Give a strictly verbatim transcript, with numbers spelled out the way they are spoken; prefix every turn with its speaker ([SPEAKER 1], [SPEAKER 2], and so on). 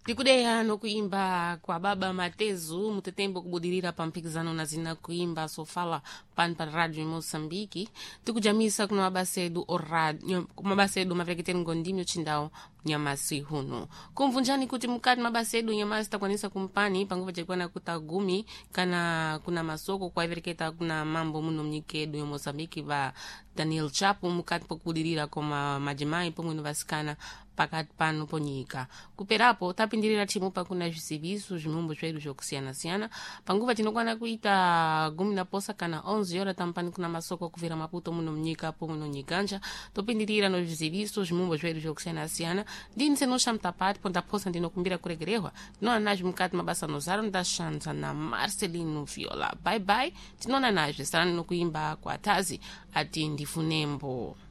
[SPEAKER 1] Tikudeya no kuimba kwa Baba Matezu mutetembo kubudirira pa mpikizano na zina kuimba sofala pan pa radio Moçambique tikujamisa kuna mabasedu oradio mabasedu maveketeni ngondimi uchindao nyamasi hunu kumvunjani kuti mukati mabasedu nyamasi takwanisa kumpani panguva chakwana kutagumi kana kuna masoko kwa ivereketa kuna mambo muno mnyikedu ya Moçambique va Daniel Chapo mukati pokubudirira koma majimai pomwe vasikana pakati pano ponyika kuperapo tapindirira timu pakuna zvisiviso zvimombo zvedu zvokusiyana-siyana panguva tinokwana kuita gumi na posa kana onze hora tampani kuna masoko kuvira Maputo muno mnyika pomwe no nyiganja topindirira no zvisiviso zvimombo zvedu zvokusiyana-siyana ndinse noshamtapati pondaposa ndinokumbira kuregerehwa tinoona nazvo mukati mabasa nozaro ndashanza na Marcelino Viola bye bye tinoona nazvo sarani nokuimba kwa tazi ati ndifunembo.